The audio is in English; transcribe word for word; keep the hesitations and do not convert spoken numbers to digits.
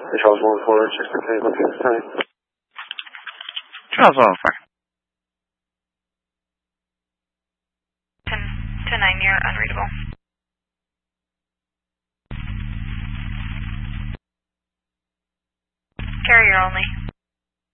Charles one four, check the table, take the time. Charles one four. ten, ten nine, you're unreadable. Carrier only.